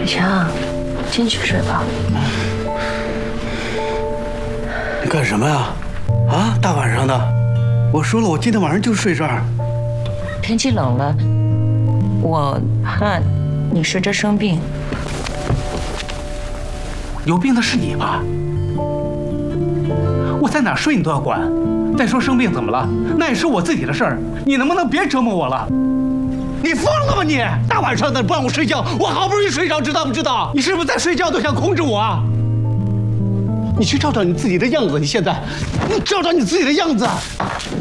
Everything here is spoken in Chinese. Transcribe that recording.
强，进去睡吧。 你干什么呀？啊，大晚上的！我说了，我今天晚上就睡这儿。 天气冷了，我怕你睡这生病。 有病的是你吧？我在哪睡你都要管。再说生病怎么了？那也是我自己的事儿，你能不能别折磨我了？你疯了吧你！大晚上的不让我睡觉，我好不容易睡着，知道不知道？你是不是在睡觉都想控制我啊？你去照照你自己的样子，你现在，你照照你自己的样子。